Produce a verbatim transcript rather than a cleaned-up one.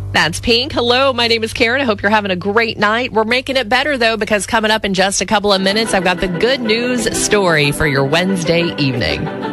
That's Pink. Hello, my name is Karen. I hope you're having a great night. We're making it better, though, because coming up in just a couple of minutes, I've got the good news story for your Wednesday evening.